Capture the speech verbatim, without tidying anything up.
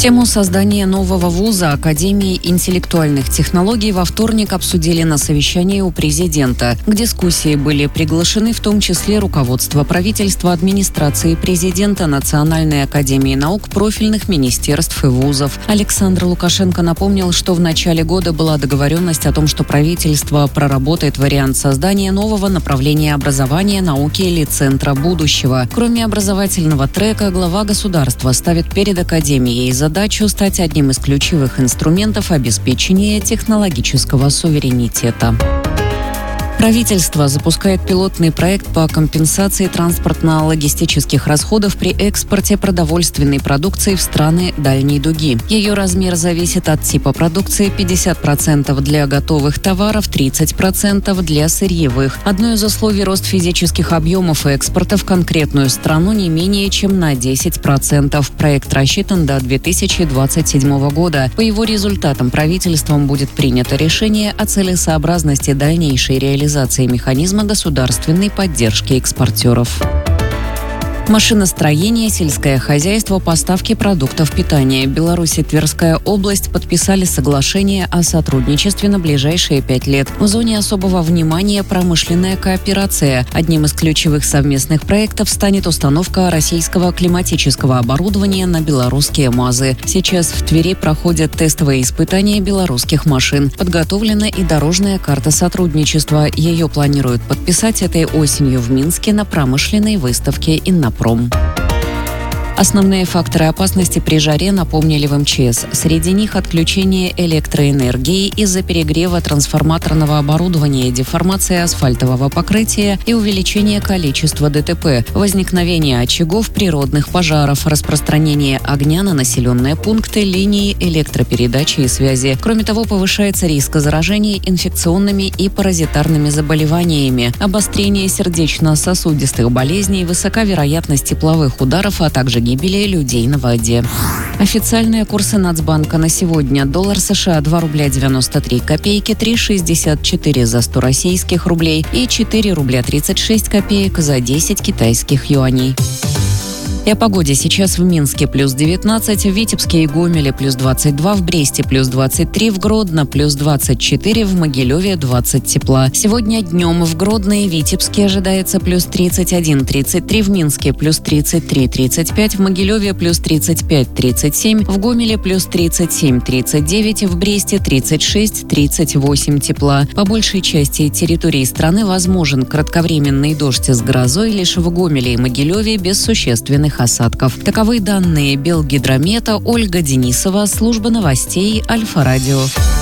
Тему создания нового вуза Академии интеллектуальных технологий во вторник обсудили на совещании у президента. К дискуссии были приглашены в том числе руководство правительства, администрации президента, Национальной академии наук, профильных министерств и вузов. Александр Лукашенко напомнил, что в начале года была договоренность о том, что правительство проработает вариант создания нового направления образования, науки или центра будущего. Кроме образовательного трека, глава государства ставит перед Академией задачу задачу стать одним из ключевых инструментов обеспечения технологического суверенитета. Правительство запускает пилотный проект по компенсации транспортно-логистических расходов при экспорте продовольственной продукции в страны дальней дуги. Ее размер зависит от типа продукции: пятьдесят процентов для готовых товаров, тридцать процентов для сырьевых. Одно из условий – рост физических объемов экспорта в конкретную страну не менее чем на десять процентов. Проект рассчитан до две тысячи двадцать седьмого года. По его результатам правительством будет принято решение о целесообразности дальнейшей реализации механизма государственной поддержки экспортеров. Машиностроение, сельское хозяйство, поставки продуктов питания. Беларусь и Тверская область подписали соглашение о сотрудничестве на ближайшие пять лет. В зоне особого внимания промышленная кооперация. Одним из ключевых совместных проектов станет установка российского климатического оборудования на белорусские МАЗы. Сейчас в Твери проходят тестовые испытания белорусских машин. Подготовлена и дорожная карта сотрудничества. Ее планируют подписать этой осенью в Минске на промышленной выставке «Иннопром». Основные факторы опасности при жаре напомнили в МЧС. Среди них отключение электроэнергии из-за перегрева трансформаторного оборудования, деформация асфальтового покрытия и увеличение количества ДТП, возникновение очагов природных пожаров, распространение огня на населенные пункты, линии электропередачи и связи. Кроме того, повышается риск заражений инфекционными и паразитарными заболеваниями, обострение сердечно-сосудистых болезней, высока вероятность тепловых ударов, а также гибели людей на воде. Официальные курсы Нацбанка на сегодня: доллар США два рубля девяносто три копейки, три шестьдесят четыре за сто российских рублей и четыре рубля тридцать шесть копеек за десять китайских юаней. И о погоде. Сейчас в Минске плюс девятнадцать, в Витебске и Гомеле плюс двадцать два, в Бресте плюс двадцать три, в Гродно плюс двадцать четыре, в Могилеве двадцать тепла. Сегодня днем в Гродно и Витебске ожидается плюс тридцать один тридцать три, в Минске плюс тридцать три тридцать пять, в Могилеве плюс тридцать пять тридцать семь, в Гомеле плюс тридцать семь тридцать девять, в Бресте тридцать шесть тридцать восемь тепла. По большей части территории страны возможен кратковременный дождь с грозой, лишь в Гомеле и Могилеве без существенных осадков. Таковы данные Белгидромета. Ольга Денисова, служба новостей Альфа-Радио.